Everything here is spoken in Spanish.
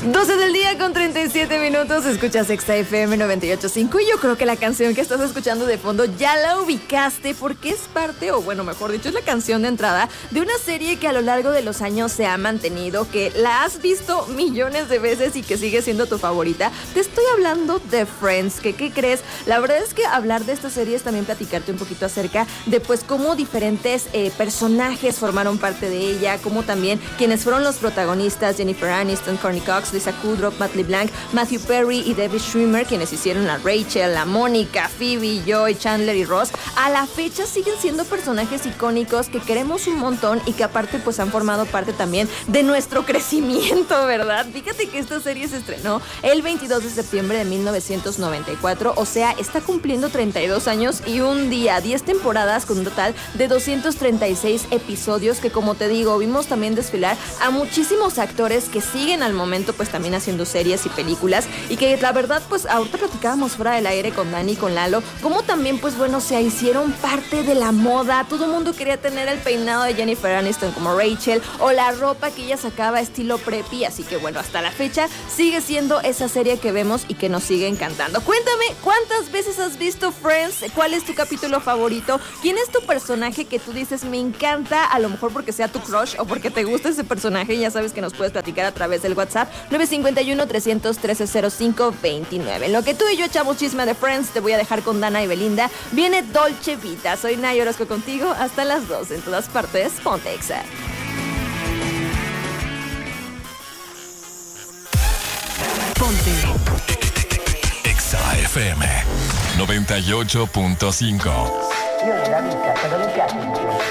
12 del día con 37 minutos, escuchas Exa FM 98.5 y yo creo que la canción que estás escuchando de fondo ya la ubicaste porque es parte, o bueno, mejor dicho, es la canción de entrada de una serie que a lo largo de los años se ha mantenido, que la has visto millones de veces y que sigue siendo tu favorita. Te estoy hablando de Friends, que ¿qué crees? La verdad es que hablar de esta serie es también platicarte un poquito acerca de pues cómo diferentes personajes formaron parte de ella, cómo también quienes fueron los protagonistas, Jennifer Aniston, Courtney Cox, Lisa Kudrow, Matt LeBlanc, Matthew Perry y David Schwimmer, quienes hicieron a Rachel, a Mónica, Phoebe, Joy, Chandler y Ross, a la fecha siguen siendo personajes icónicos que queremos un montón y que aparte pues han formado parte también de nuestro crecimiento, ¿verdad? Fíjate que esta serie se estrenó el 22 de septiembre de 1994, o sea, está cumpliendo 32 años y un día, 10 temporadas con un total de 236 episodios que, como te digo, vimos también desfilar a muchísimos actores que siguen al momento pues también haciendo series y películas y que la verdad pues ahorita platicábamos fuera del aire con Dani y con Lalo, como también pues bueno se hicieron parte de la moda. Todo el mundo quería tener el peinado de Jennifer Aniston como Rachel o la ropa que ella sacaba estilo preppy, así que bueno, hasta la fecha sigue siendo esa serie que vemos y que nos sigue encantando. Cuéntame, ¿cuántas veces has visto Friends? ¿Cuál es tu capítulo favorito? ¿Quién es tu personaje que tú dices me encanta? A lo mejor porque sea tu crush o porque te gusta ese personaje. Ya sabes que nos puedes platicar a través del WhatsApp 951-313-0529. En lo que tú y yo echamos chisme de Friends, te voy a dejar con Dana y Belinda. Viene Dolce Vita. Soy Nay Orozco contigo hasta las 2. En todas partes, ponte Exa. Ponte Exa FM 98.5. Io nella vita, quando mi piace